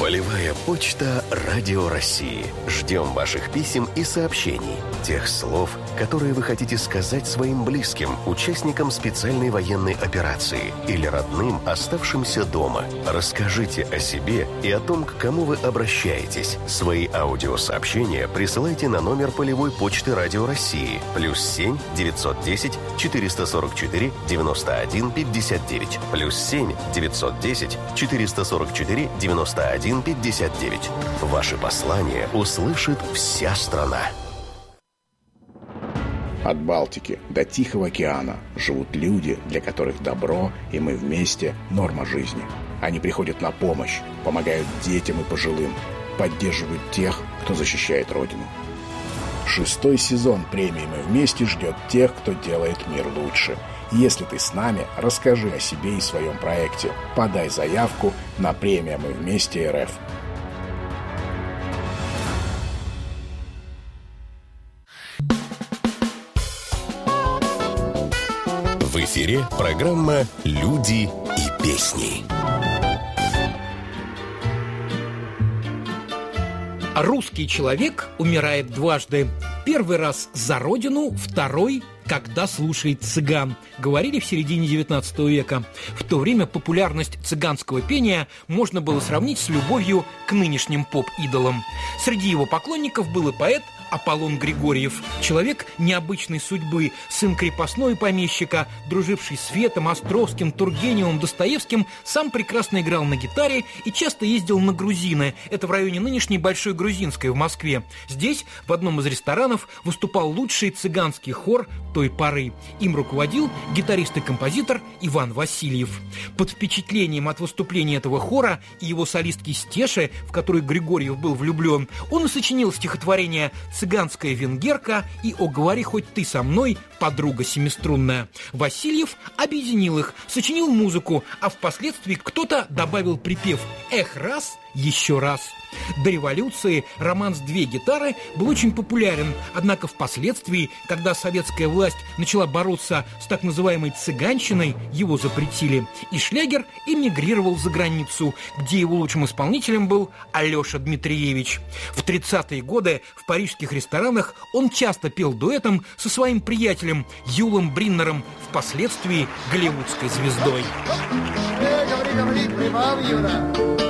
Полевая почта Радио России. Ждем ваших писем и сообщений. Тех слов, которые вы хотите сказать своим близким, участникам специальной военной операции или родным, оставшимся дома. Расскажите о себе и о том, к кому вы обращаетесь. Свои аудиосообщения присылайте на номер полевой почты Радио России +7 910 444 91 59 +7 910 444 91 59. Ваши послания услышит вся страна. От Балтики до Тихого океана живут люди, для которых добро и мы вместе – норма жизни. Они приходят на помощь, помогают детям и пожилым, поддерживают тех, кто защищает Родину. 6-й сезон премии «Мы вместе» ждет тех, кто делает мир лучше. Если ты с нами, расскажи о себе и своем проекте. Подай заявку на премию «Мы вместе РФ». В эфире программа «Люди и песни». Русский человек умирает дважды. Первый раз за родину, второй – когда слушает цыган, говорили в середине XIX века. В то время популярность цыганского пения можно было сравнить с любовью к нынешним поп-идолам. Среди его поклонников был и поэт Аполлон Григорьев, человек необычной судьбы, сын крепостного и помещика, друживший с Светом, Островским, Тургеневым, Достоевским, сам прекрасно играл на гитаре и часто ездил на Грузины. Это в районе нынешней Большой Грузинской в Москве. Здесь, в одном из ресторанов, выступал лучший цыганский хор той поры. Им руководил гитарист и композитор Иван Васильев. Под впечатлением от выступления этого хора и его солистки Стеши, в которой Григорьев был влюблен, он и сочинил стихотворение «Цыганская венгерка» и «О, говори хоть ты со мной, подруга семиструнная». Васильев объединил их, сочинил музыку, а впоследствии кто-то добавил припев «Эх, раз, еще раз». До революции романс «Две гитары» был очень популярен, однако впоследствии, когда советская власть начала бороться с так называемой цыганщиной, его запретили, и шлягер эмигрировал за границу, где его лучшим исполнителем был Алеша Дмитриевич. В 30-е годы в парижских ресторанах он часто пел дуэтом со своим приятелем Юлом Бриннером, впоследствии голливудской звездой. Говори, прибавь, Юра.